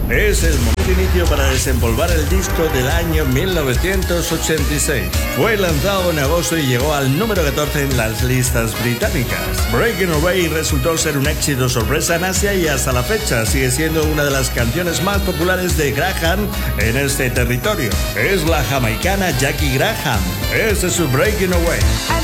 Es el momento de inicio para desempolvar el disco del año 1986. Fue lanzado en agosto y llegó al número 14 en las listas británicas. Breaking Away resultó ser un éxito sorpresa en Asia y hasta la fecha sigue siendo una de las canciones más populares de Graham en este territorio. Es la jamaicana Jackie Graham. Este es su Breaking Away.